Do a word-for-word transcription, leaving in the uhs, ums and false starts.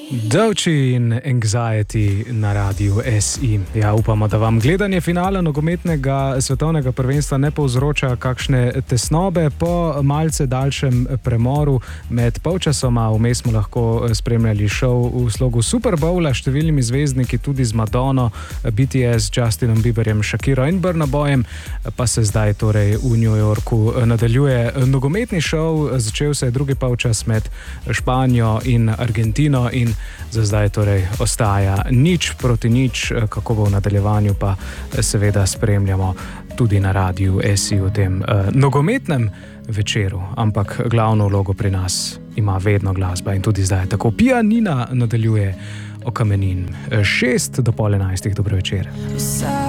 Doechii in Anxiety na Radiu S I. Ja, upamo, da vam gledanje finala nogometnega svetovnega prvenstva ne povzroča kakšne tesnobe. Po malce daljšem premoru med polčasoma vmes smo lahko spremljali šov v slogu Super Bowla s številnimi zvezdniki, tudi z Madonno, B T S, Justinom Bieberjem, Shakiro in Burna Boyem, pa se zdaj torej v New Yorku nadaljuje nogometni šov. Začel se je drugi polčas med Španijo in Argentino in za zdaj torej ostaja nič proti nič. Kako bo v nadaljevanju, pa seveda spremljamo tudi na Radiu S I v tem uh, nogometnem večeru, ampak glavno vlogo pri nas ima vedno glasba in tudi zdaj tako. Pianina nadaljuje Okamenin. Šest do pol enajstih, dobro večer.